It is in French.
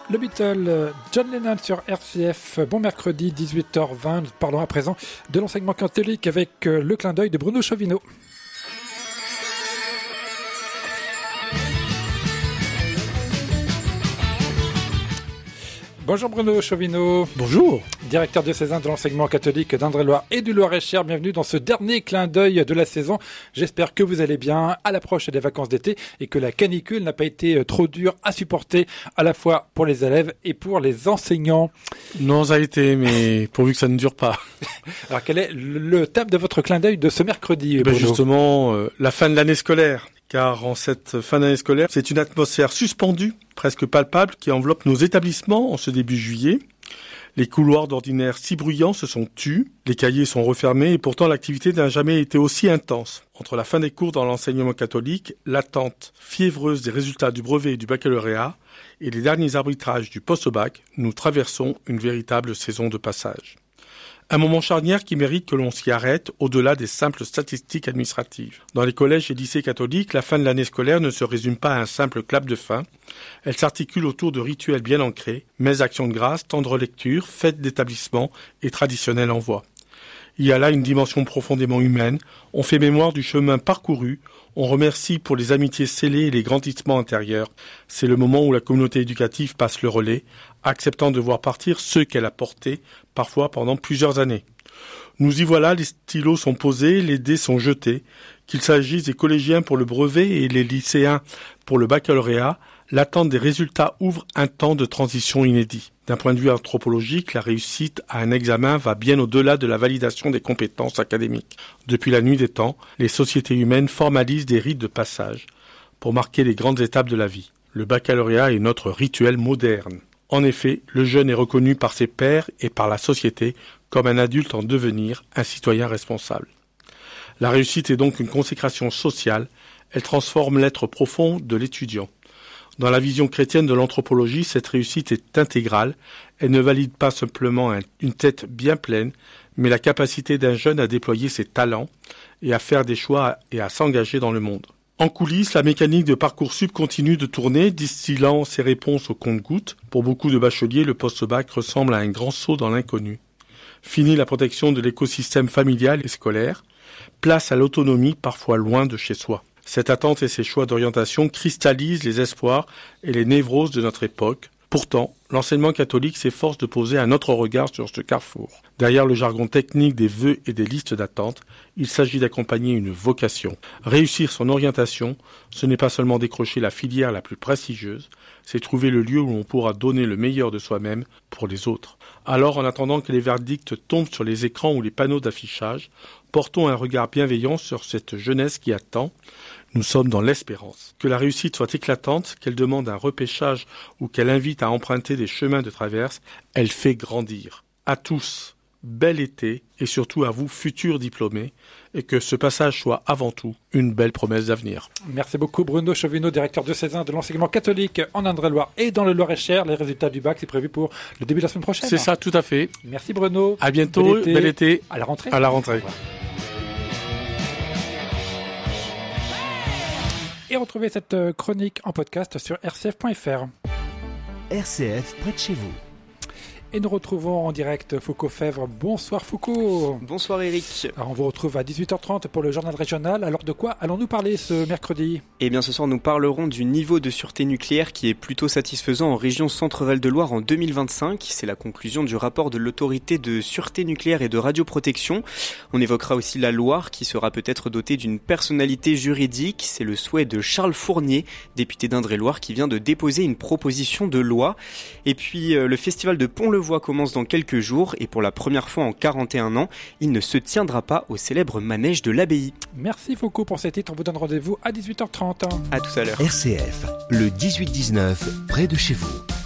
Le Beatle, John Lennon sur RCF. Bon mercredi, 18h20. Parlons à présent de l'enseignement catholique avec le clin d'œil de Bruno Chauvineau. Bonjour Bruno Chauvineau. Bonjour. Directeur diocésain de l'enseignement catholique d'Indre-et-Loire et du Loir-et-Cher. Bienvenue dans ce dernier clin d'œil de la saison. J'espère que vous allez bien à l'approche des vacances d'été et que la canicule n'a pas été trop dure à supporter à la fois pour les élèves et pour les enseignants. Non, ça a été, mais pourvu que ça ne dure pas. Alors quel est le thème de votre clin d'œil de ce mercredi, Bruno ? Justement, la fin de l'année scolaire. Car en cette fin d'année scolaire, c'est une atmosphère suspendue, presque palpable, qui enveloppe nos établissements en ce début juillet. Les couloirs d'ordinaire si bruyants se sont tus, les cahiers sont refermés et pourtant l'activité n'a jamais été aussi intense. Entre la fin des cours dans l'enseignement catholique, l'attente fiévreuse des résultats du brevet et du baccalauréat et les derniers arbitrages du post-bac, nous traversons une véritable saison de passage. Un moment charnière qui mérite que l'on s'y arrête au-delà des simples statistiques administratives. Dans les collèges et lycées catholiques, la fin de l'année scolaire ne se résume pas à un simple clap de fin. Elle s'articule autour de rituels bien ancrés, messe actions de grâce, temps de relecture, fêtes d'établissement et traditionnels envois. Il y a là une dimension profondément humaine. On fait mémoire du chemin parcouru. On remercie pour les amitiés scellées et les grandissements intérieurs. C'est le moment où la communauté éducative passe le relais, acceptant de voir partir ceux qu'elle a portés, parfois pendant plusieurs années. Nous y voilà, les stylos sont posés, les dés sont jetés. Qu'il s'agisse des collégiens pour le brevet et les lycéens pour le baccalauréat, l'attente des résultats ouvre un temps de transition inédit. D'un point de vue anthropologique, la réussite à un examen va bien au-delà de la validation des compétences académiques. Depuis la nuit des temps, les sociétés humaines formalisent des rites de passage pour marquer les grandes étapes de la vie. Le baccalauréat est notre rituel moderne. En effet, le jeune est reconnu par ses pairs et par la société comme un adulte en devenir, un citoyen responsable. La réussite est donc une consécration sociale, elle transforme l'être profond de l'étudiant. Dans la vision chrétienne de l'anthropologie, cette réussite est intégrale. Elle ne valide pas simplement une tête bien pleine, mais la capacité d'un jeune à déployer ses talents et à faire des choix et à s'engager dans le monde. En coulisses, la mécanique de Parcoursup continue de tourner, distillant ses réponses au compte-gouttes. Pour beaucoup de bacheliers, le post-bac ressemble à un grand saut dans l'inconnu. Fini la protection de l'écosystème familial et scolaire. Place à l'autonomie, parfois loin de chez soi. Cette attente et ces choix d'orientation cristallisent les espoirs et les névroses de notre époque. Pourtant, l'enseignement catholique s'efforce de poser un autre regard sur ce carrefour. Derrière le jargon technique des vœux et des listes d'attente, il s'agit d'accompagner une vocation. Réussir son orientation, ce n'est pas seulement décrocher la filière la plus prestigieuse, c'est trouver le lieu où l'on pourra donner le meilleur de soi-même pour les autres. Alors, en attendant que les verdicts tombent sur les écrans ou les panneaux d'affichage, portons un regard bienveillant sur cette jeunesse qui attend. Nous sommes dans l'espérance. Que la réussite soit éclatante, qu'elle demande un repêchage ou qu'elle invite à emprunter des chemins de traverse, elle fait grandir. À tous, bel été et surtout à vous, futurs diplômés, et que ce passage soit avant tout une belle promesse d'avenir. Merci beaucoup Bruno Chauvineau, directeur diocésain de l'enseignement catholique en Indre-et-Loire et dans le Loir-et-Cher. Les résultats du bac, c'est prévu pour le début de la semaine prochaine. C'est ça, tout à fait. Merci Bruno. À bientôt, bel été. À la rentrée. À la rentrée. Et retrouvez cette chronique en podcast sur rcf.fr. RCF près de chez vous. Et nous retrouvons en direct Foucault Fèvre. Bonsoir Foucault. Bonsoir Eric. Alors on vous retrouve à 18h30 pour le journal régional. Alors de quoi allons-nous parler ce mercredi ? Eh bien ce soir nous parlerons du niveau de sûreté nucléaire qui est plutôt satisfaisant en région Centre-Val de Loire en 2025. C'est la conclusion du rapport de l'autorité de sûreté nucléaire et de radioprotection. On évoquera aussi la Loire qui sera peut-être dotée d'une personnalité juridique. C'est le souhait de Charles Fournier, député d'Indre-et-Loire, qui vient de déposer une proposition de loi. Et puis le festival de Pont-le-Voix commence dans quelques jours et pour la première fois en 41 ans, il ne se tiendra pas au célèbre manège de l'abbaye. Merci Foucault pour ces titres. On vous donne rendez-vous à 18h30. À tout à l'heure. RCF, le 18-19, près de chez vous.